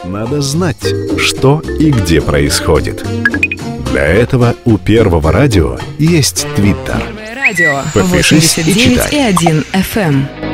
надо знать, что и где происходит. Для этого у Первого радио есть Твиттер. Радио Подпишись и читай. 89,1 FM.